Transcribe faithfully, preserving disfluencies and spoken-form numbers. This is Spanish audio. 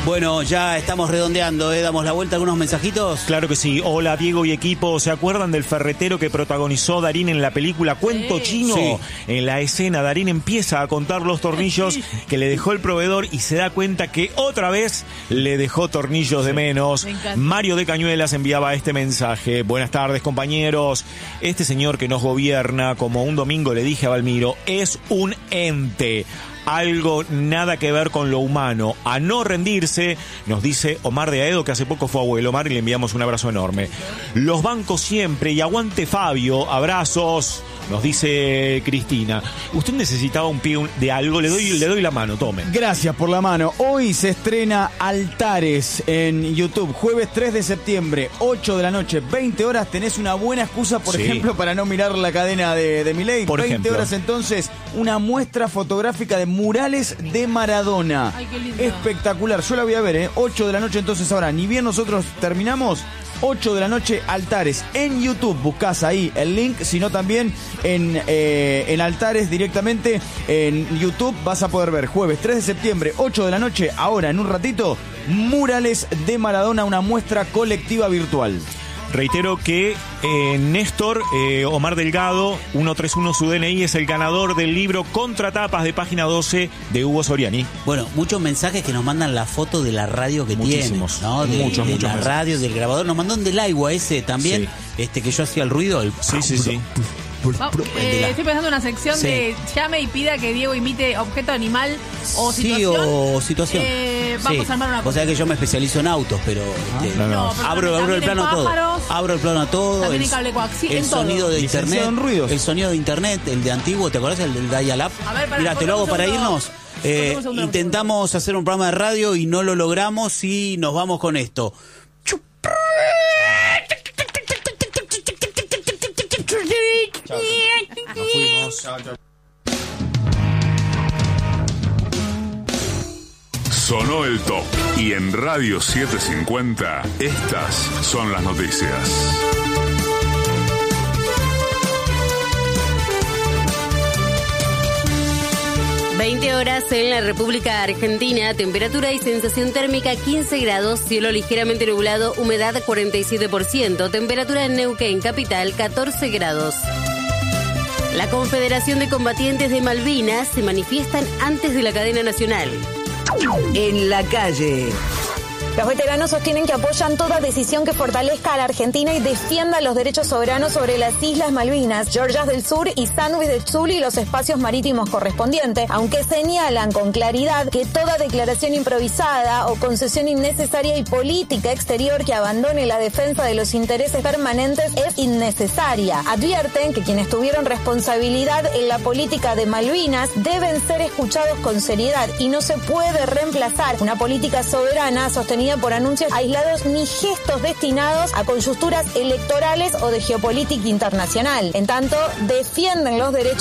Bueno, ya estamos redondeando, ¿eh? Damos la vuelta a algunos mensajitos. Claro que sí. Hola, Diego y equipo. ¿Se acuerdan del ferretero que protagonizó Darín en la película Cuento Sí. Chino? Sí. En la escena, Darín empieza a contar los tornillos que le dejó el proveedor y se da cuenta que otra vez le dejó tornillos de menos. Me encanta. Mario de Cañuelas enviaba este mensaje. Buenas tardes, compañeros. Este señor que nos gobierna, como un domingo le dije a Valmiro, es un ente. Algo nada que ver con lo humano. A no rendirse, nos dice Omar de Aedo, que hace poco fue abuelo. Omar, y le enviamos un abrazo enorme. Los bancos siempre, y aguante Fabio, abrazos, nos dice Cristina. Usted necesitaba un pie de algo, le doy, le doy la mano, tome. Gracias por la mano. Hoy se estrena Altares en YouTube. Jueves tres de septiembre, ocho de la noche, veinte horas. Tenés una buena excusa, por Sí. ejemplo, para no mirar la cadena de, de Milei. Por veinte ejemplo. horas entonces, una muestra fotográfica de murales de Maradona. Ay, qué lindo. Espectacular. Yo la voy a ver, ¿eh? ocho de la noche entonces ahora. Ni bien nosotros terminamos, ocho de la noche, Altares. En YouTube buscás ahí el link, sino también en, eh, en Altares directamente. En YouTube vas a poder ver jueves tres de septiembre, ocho de la noche, ahora en un ratito, murales de Maradona, una muestra colectiva virtual. Reitero que eh, Néstor eh, Omar Delgado, ciento treinta y uno su D N I, es el ganador del libro Contratapas de página doce de Hugo Soriani. Bueno, muchos mensajes que nos mandan la foto de la radio que Muchísimos. tiene, ¿no? De, Muchos, de muchos la mensajes. radio, del grabador. Nos mandó un del agua ese también, Sí. este que yo hacía el ruido. El... Sí, sí, sí. Va- el de eh, la- estoy pensando en una sección Sí. de llame y pida que Diego imite objeto animal o Sí, situación. o situación. Eh, vamos Sí. a armar una O cosa. sea que yo me especializo en autos, pero... este, no, no. pero Abro, también- abro el también en plano a todo. pájaros. Abro el plano a todo. También el, en cable coaxial, el en todo. sonido de Licenciado internet. en ruidos. El sonido de internet, el de antiguo, ¿te acordás? El del dial-up. A ver, pará, Mira, te lo hago cortame para un segundo. irnos. Eh, Cortame un segundo. intentamos hacer un programa de radio y no lo logramos y nos vamos con esto. Nos fuimos. Sonó el top y en Radio setecientos cincuenta estas son las noticias. veinte horas en la República Argentina, temperatura y sensación térmica quince grados, cielo ligeramente nublado, humedad cuarenta y siete por ciento, temperatura en Neuquén, capital, catorce grados. La Confederación de Combatientes de Malvinas se manifiestan antes de la cadena nacional. En la calle. Los veteranos sostienen que apoyan toda decisión que fortalezca a la Argentina y defienda los derechos soberanos sobre las Islas Malvinas, Georgias del Sur y San del Sur y los espacios marítimos correspondientes, aunque señalan con claridad que toda declaración improvisada o concesión innecesaria y política exterior que abandone la defensa de los intereses permanentes es innecesaria. Advierten que quienes tuvieron responsabilidad en la política de Malvinas deben ser escuchados con seriedad y no se puede reemplazar una política soberana sostenida por anuncios aislados ni gestos destinados a coyunturas electorales o de geopolítica internacional. En tanto, defienden los derechos